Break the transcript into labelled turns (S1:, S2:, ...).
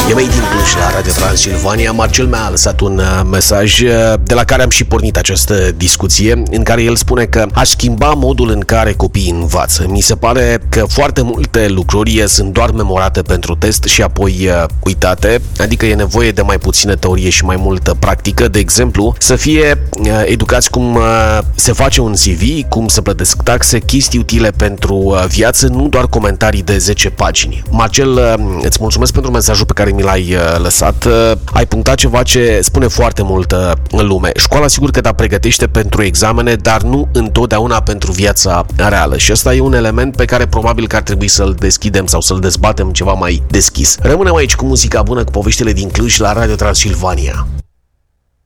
S1: E mai din Cluj la Radio Transilvania. Marcel mi-a lăsat un mesaj de la care am și pornit această discuție, în care el spune că aș schimba modul în care copiii învață. Mi se pare că foarte multe lucruri sunt doar memorate pentru test și apoi uitate, adică e nevoie de mai puțină teorie și mai multă practică. De exemplu, să fie educați cum se face un CV, cum să plătesc taxe, chestii utile pentru viață, nu doar comentarii de 10 pagini. Marcel, îți mulțumesc pentru mesajul pe care mi l-ai lăsat. Ai punctat ceva ce spune foarte multă lume. Școala sigur că te pregătește pentru examene, dar nu întotdeauna pentru viața reală. Și ăsta e un element pe care probabil că ar trebui să-l deschidem sau să-l dezbatem ceva mai deschis. Rămânem aici cu muzica bună, cu poveștile din Cluj la Radio Transilvania.